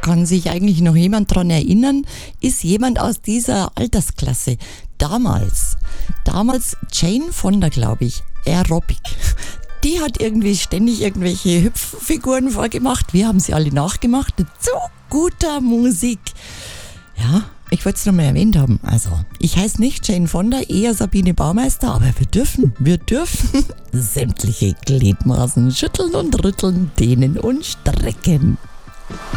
kann sich eigentlich noch jemand dran erinnern, ist jemand aus dieser Altersklasse. Damals Jane Fonda, glaube ich, Aerobic. Die hat irgendwie ständig irgendwelche Hüpffiguren vorgemacht. Wir haben sie alle nachgemacht. Zu guter Musik. Ja, ich wollte es nochmal erwähnt haben. Also, ich heiße nicht Jane Fonda, eher Sabine Baumeister, aber wir dürfen sämtliche Gliedmaßen schütteln und rütteln, dehnen und strecken.